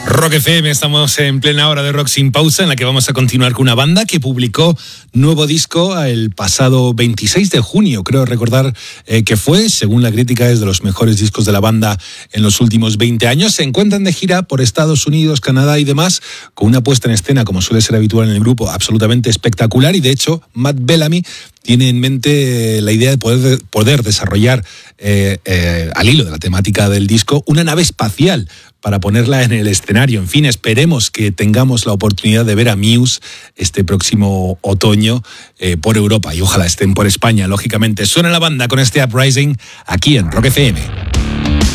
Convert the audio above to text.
Rock FM, estamos en plena hora de Rock Sin Pausa, en la que vamos a continuar con una banda que publicó nuevo disco el pasado 26 de junio, creo recordar que fue, según la crítica, es de los mejores discos de la banda en los últimos 20 años. Se encuentran de gira por Estados Unidos, Canadá y demás, con una puesta en escena, como suele ser habitual en el grupo, absolutamente espectacular, y de hecho, Matt Bellamy tiene en mente la idea de poder desarrollar, al hilo de la temática del disco, una nave espacial para ponerla en el escenario. En fin, esperemos que tengamos la oportunidad de ver a Muse este próximo otoño por Europa, y ojalá estén por España, lógicamente. Suena la banda con este Uprising aquí en Rock FM.